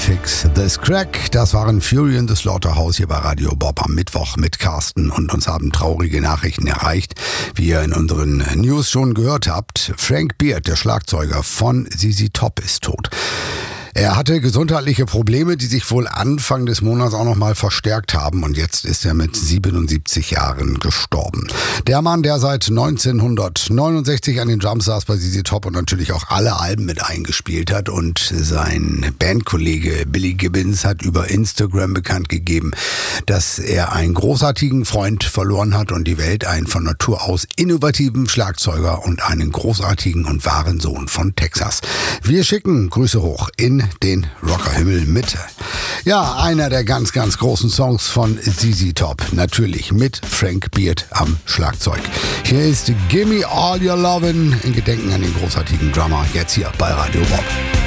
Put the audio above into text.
Fix This Crack. Das waren Fury in the Slaughterhouse hier bei Radio Bob am Mittwoch mit Carsten und uns haben traurige Nachrichten erreicht. Wie ihr in unseren News schon gehört habt, Frank Beard, der Schlagzeuger von ZZ Top, ist tot. Er hatte gesundheitliche Probleme, die sich wohl Anfang des Monats auch nochmal verstärkt haben und jetzt ist er mit 77 Jahren gestorben. Der Mann, der seit 1969 an den Drums saß bei ZZ Top und natürlich auch alle Alben mit eingespielt hat, und sein Bandkollege Billy Gibbons hat über Instagram bekannt gegeben, dass er einen großartigen Freund verloren hat und die Welt, einen von Natur aus innovativen Schlagzeuger und einen großartigen und wahren Sohn von Texas. Wir schicken Grüße hoch in den Rockerhimmel mit. Ja, einer der ganz, ganz großen Songs von ZZ Top. Natürlich mit Frank Beard am Schlagzeug. Hier ist Gimme All Your Lovin' in Gedenken an den großartigen Drummer. Jetzt hier bei Radio Bob.